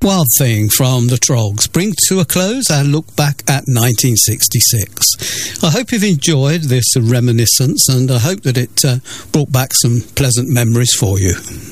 Wild Thing from the Troggs bring to a close our look back at 1966. I hope you've enjoyed this reminiscence, and I hope that it brought back some pleasant memories for you.